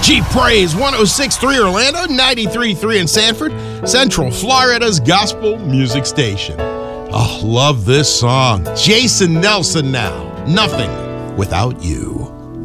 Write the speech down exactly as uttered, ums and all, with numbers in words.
G Praise, one oh six point three Orlando, ninety-three point three in Sanford, Central Florida's gospel music station. Oh, love this song. Jason Nelson now. Nothing Without You.